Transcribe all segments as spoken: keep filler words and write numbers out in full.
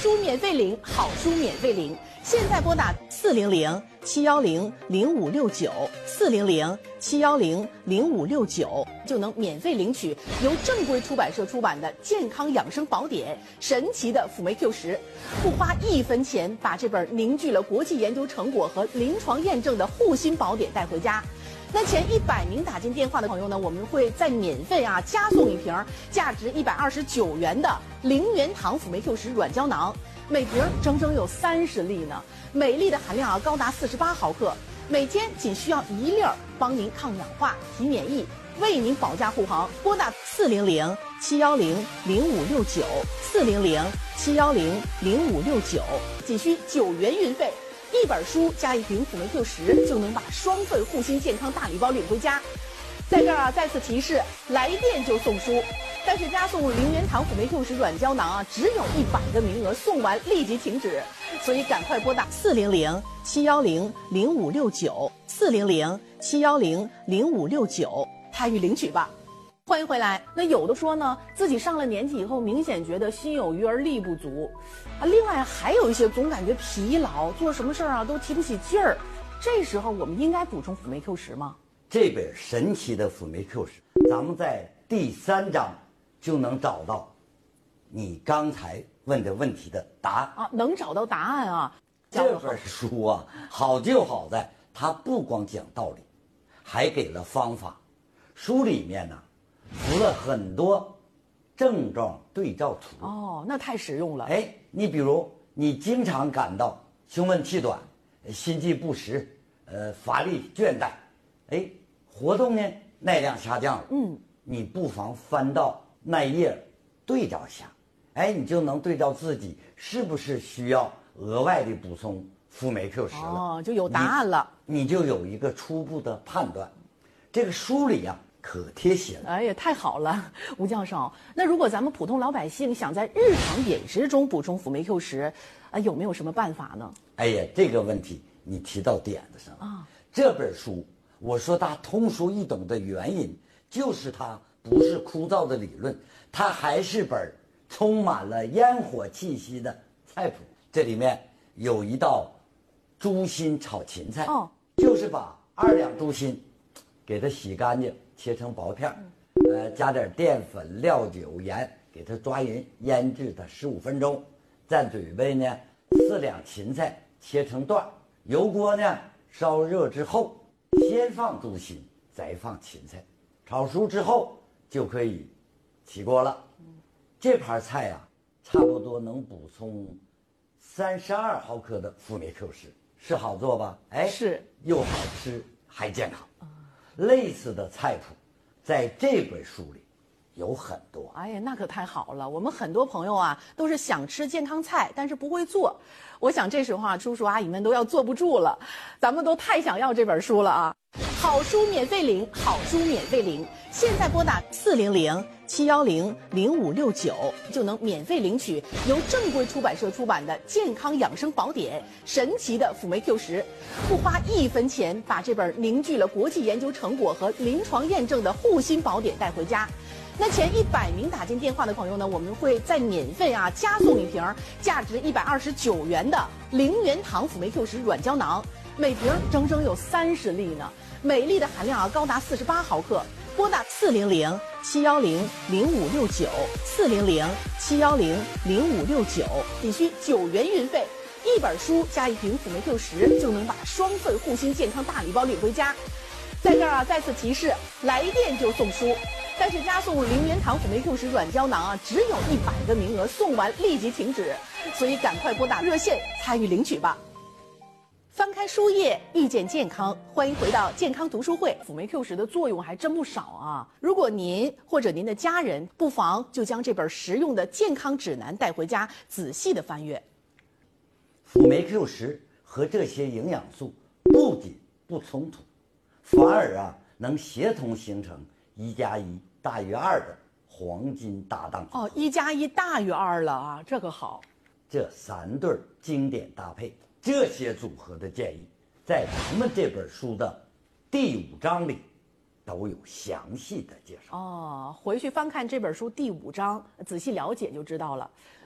书免费领，好书免费领。现在拨打四零零七幺零零五六九四零零七幺零零五六九，就能免费领取由正规出版社出版的《健康养生宝典》神奇的辅酶 Q 十，不花一分钱，把这本凝聚了国际研究成果和临床验证的护心宝典带回家。那前一百名打进电话的朋友呢，我们会再免费啊加送一瓶价值一百二十九元的零元堂辅酶 Q 十软胶囊，每瓶整整有三十粒呢，每粒的含量啊高达四十八毫克，每天仅需要一粒儿，帮您抗氧化、提免疫，为您保驾护航。拨打四零零七幺零零五六九四零零七幺零零五六九，仅需九元运费。一本书加一瓶辅酶 Q 十，就能把双份护心健康大礼包领回家。在这儿啊，再次提示，来电就送书，但是加送零元堂辅酶 Q 十软胶囊啊，只有一百个名额，送完立即停止，所以赶快拨打四零零七幺零零五六九四零零七幺零零五六九参与领取吧。欢迎回来。那有的说呢，自己上了年纪以后，明显觉得心有余而力不足，啊，另外还有一些总感觉疲劳，做什么事儿啊都提不起劲儿。这时候我们应该补充辅酶 Q 十吗？ 这本神奇的辅酶 Q 十，咱们在第三章就能找到你刚才问的问题的答案啊，能找到答案啊。 这本书啊，好就好在它不光讲道理，还给了方法。书里面呢附了很多症状对照图哦，那太实用了。 哎，你比如你经常感到胸闷气短、心悸不时、呃乏力倦怠，哎，活动呢耐量下降了， 嗯， 你不妨翻到那页对照一下，哎，你就能对照自己是不是需要额外的补充辅酶 Q 十了， 哦，就有答案了， 你，你就有一个初步的判断。这个书里呀、啊。可贴写了， 哎呀，太好了，吴教授。那如果咱们普通老百姓想在日常饮食中补充辅酶 Q 十，啊，有没有什么办法呢？ 哎呀，这个问题你提到点子上了啊。 这本书，我说它通俗易懂的原因，就是它不是枯燥的理论，它还是本充满了烟火气息的菜谱。这里面有一道猪心炒芹菜， 哦， 就是把二两猪心给它洗干净。切成薄片，呃，加点淀粉、料酒、盐，给它抓匀，腌制它十五分钟。再准备呢四两芹菜，切成段，油锅呢烧热之后，先放猪心，再放芹菜，炒熟之后就可以起锅了。这盘菜啊，差不多能补充三十二毫克的辅酶 Q 十，是好做吧？哎， 是， 又好吃还健康。类似的菜谱在这本书里有很多。 哎呀，那可太好了！我们很多朋友啊，都是想吃健康菜，但是不会做。我想这时候啊，叔叔阿姨们都要坐不住了，咱们都太想要这本书了啊！好书免费领，好书免费领。现在拨打四零零七幺零零五六九，就能免费领取由正规出版社出版的《健康养生宝典》神奇的辅酶 Q 十，不花一分钱，把这本凝聚了国际研究成果和临床验证的护心宝典带回家。那前一百名打进电话的朋友呢，我们会再免费啊加送一瓶价值一百二十九元的零元堂辅酶 Q 十软胶囊，每瓶整整有三十粒呢，每粒的含量啊高达四十八毫克。拨打四零零七幺零零五六九四零零七幺零零五六九，仅需九元运费。一本书加一瓶辅酶 Q 十，就能把双份护心健康大礼包领回家。在这儿啊，再次提示，来电就送书，但是加送零元堂辅酶 Q 十软胶囊啊，只有一百个名额，送完立即停止，所以赶快拨打热线参与领取吧。翻开书页，遇见健康，欢迎回到健康读书会。辅酶 Q 十的作用还真不少啊！如果您或者您的家人，不妨就将这本实用的健康指南带回家，仔细的翻阅。 辅酶 Q 十和这些营养素不仅不冲突，反而啊能协同形成一加一大于二的黄金搭档组合。 哦，一加一大于二了啊，这个好。 这三对经典搭配。这些组合的建议，在咱们这本书的第五章里都有详细的介绍。 哦，回去翻看这本书第五章，仔细了解就知道了。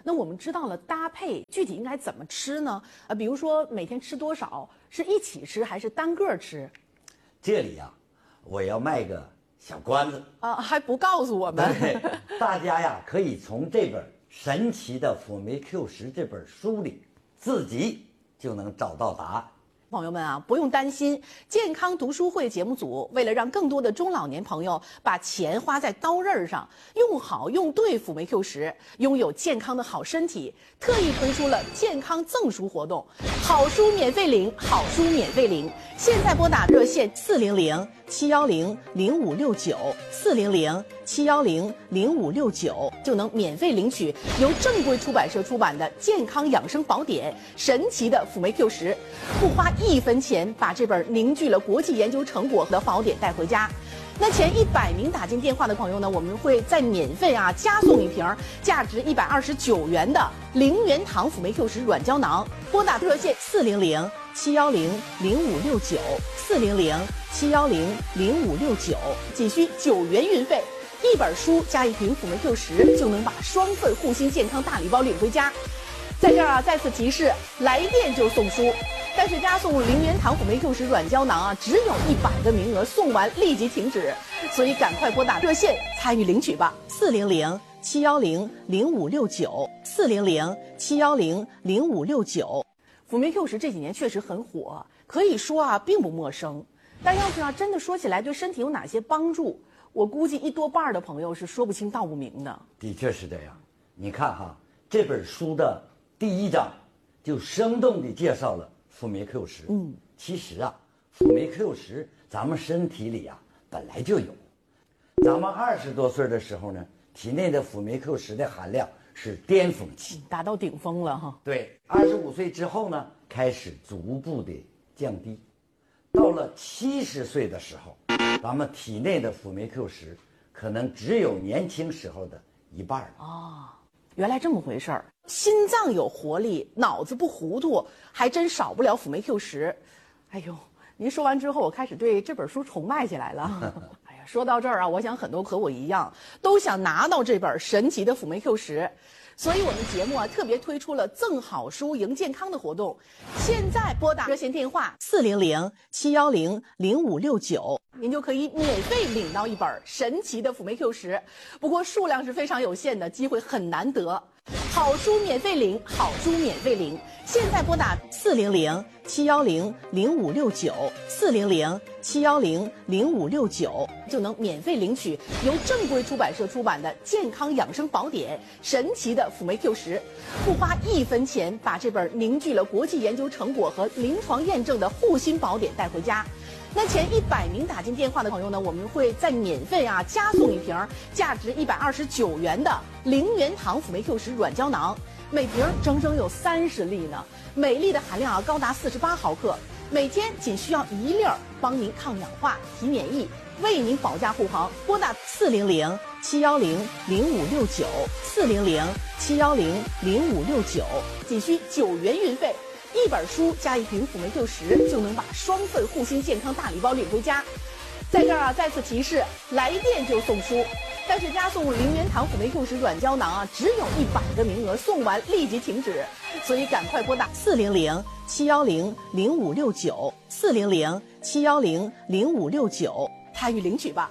那我们知道了搭配具体应该怎么吃呢？啊，比如说每天吃多少，是一起吃还是单个吃？ 这里呀、啊，我要卖个小关子啊，还不告诉我们？ 对，大家呀可以从这本神奇的辅酶 Q 十这本书里自己就能找到答案。 朋友们啊，不用担心，健康读书会节目组为了让更多的中老年朋友把钱花在刀刃上，用好用对辅酶 Q 十，拥有健康的好身体，特意推出了健康赠书活动，好书免费领，好书免费领。现在拨打热线四零零七幺零零五六九四零零七幺零零五六九，就能免费领取由正规出版社出版的健康养生宝典《神奇的辅酶 Q 十》，不花一分钱把这本凝聚了国际研究成果的宝典带回家。那前一百名打进电话的朋友呢，我们会再免费啊加送一瓶价值一百二十九元的零元堂辅酶 Q 十软胶囊。拨打热线四零零七幺零零五六九四零零七幺零零五六九，仅需九元运费，一本书加一瓶辅酶 Q 十就能把双份护心健康大礼包领回家。在这儿啊，再次提示，来电就送书。但是加送零元堂辅酶 Q 十软胶囊啊，只有一百个名额，送完立即停止，所以赶快拨打热线参与领取吧。四零零七幺零零五六九四零零七幺零零五六九。辅酶 Q 十这几年确实很火，可以说啊并不陌生。但要是啊真的说起来对身体有哪些帮助，我估计一多半的朋友是说不清道不明的。 的确是这样，你看哈，这本书的第一章就生动地介绍了辅酶 Q 十。嗯，其实啊，辅酶 Q 十咱们身体里啊本来就有。咱们二十多岁的时候呢，体内的辅酶 Q 十的含量是巅峰期， 达到顶峰了哈。 对，二十五岁之后呢，开始逐步的降低。到了七十岁的时候，咱们体内的辅酶 Q 十可能只有年轻时候的一半了。 哦，原来这么回事儿。心脏有活力，脑子不糊涂，还真少不了辅酶 Q 十。哎呦，您说完之后，我开始对这本书崇拜起来了。哎呀，说到这儿啊，我想很多和我一样，都想拿到这本神奇的辅酶 Q 十。所以我们节目啊特别推出了赠好书赢健康的活动，现在拨打热线电话四零零七幺零零五六九，您就可以免费领到一本神奇的辅酶 Q 十。不过数量是非常有限的，机会很难得。好书免费领，好书免费领。现在拨打四零零七幺零零五六九四零零七幺零零五六九，就能免费领取由正规出版社出版的健康养生宝典《神奇的辅酶 Q 十》，不花一分钱把这本凝聚了国际研究成果和临床验证的护心宝典带回家。那前一百名打进电话的朋友呢，我们会再免费啊加送一瓶价值一百二十九元的零元堂辅酶 Q 十软胶囊，每瓶整整有三十粒呢，每粒的含量啊高达四十八毫克，每天仅需要一粒儿，帮您抗氧化、提免疫，为您保驾护航。拨打四零零七幺零零五六九四零零七幺零零五六九，仅需九元运费。一本书加一瓶辅酶 Q 十就能把双份护心健康大礼包领回家。在这儿啊，再次提示，来电就送书，但是加送零元堂辅酶 Q 十软胶囊啊，只有一百个名额，送完立即停止，所以赶快拨打四零零七幺零零五六九四零零七幺零零五六九参与领取吧。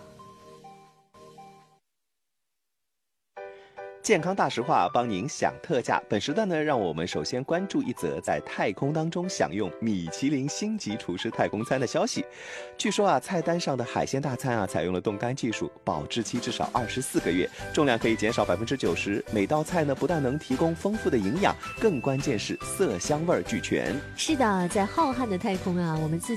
健康大实话帮您享特价。本时段呢，让我们首先关注一则在太空当中享用米其林星级厨师太空餐的消息。据说啊，菜单上的海鲜大餐啊，采用了冻干技术，保质期至少二十四个月，重量可以减少百分之九十。每道菜呢，不但能提供丰富的营养，更关键是色香味俱全。 是的，在浩瀚的太空啊，我们自